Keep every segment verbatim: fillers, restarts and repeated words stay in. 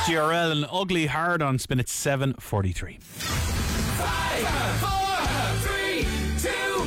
S G R L and Ugly Hard on spin at seven forty-three. Five, four, three, two,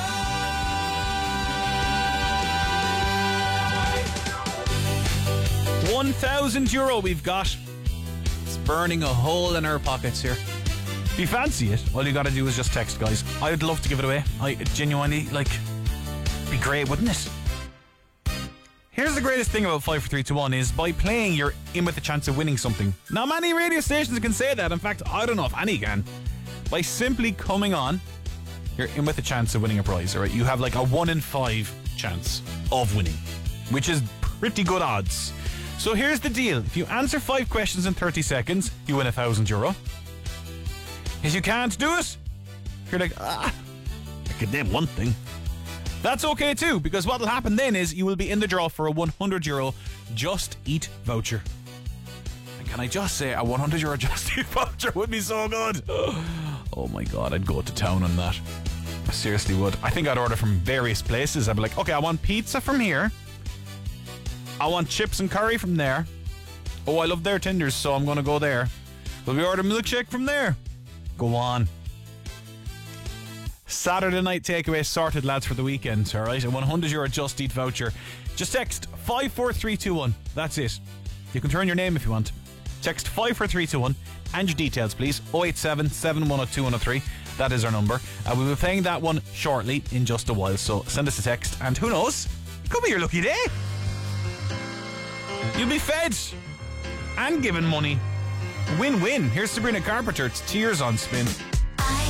one. One thousand euro we've got. It's burning a hole in our pockets here. If you fancy it, all you gotta do is just text, guys. I'd love to give it away. I genuinely, like, be great, wouldn't it? Here's the greatest thing about five four three two one is by playing, you're in with a chance of winning something. Not many radio stations can say that. In fact, I don't know if any can. By simply coming on, you're in with a chance of winning a prize, alright? You have like a one in five chance of winning, which is pretty good odds. So here's the deal. If you answer five questions in thirty seconds, you win a thousand euro. If you can't do it, you're like, ah, I could name one thing. That's okay too, because what'll happen then is you will be in the draw for a one hundred euro Just Eat voucher. And can I just say, a one hundred euro Just Eat voucher would be so good. Oh my god, I'd go to town on that. I seriously would. I think I'd order from various places. I'd be like, okay, I want pizza from here. I want chips and curry from there. Oh, I love their tenders, so I'm going to go there. Will we order milkshake from there? Go on. Saturday night takeaway sorted, lads, for the weekend, alright? A one hundred euro Just Eat voucher. Just text five four three two one. That's it. You can turn your name if you want. Text five four three two one and your details, please. oh eight seven, seven one oh two one oh three. That is our number. Uh, we'll be playing that one shortly in just a while, so send us a text, and who knows? It could be your lucky day. You'll be fed and given money. Win-win. Here's Sabrina Carpenter. It's Tears on Spin.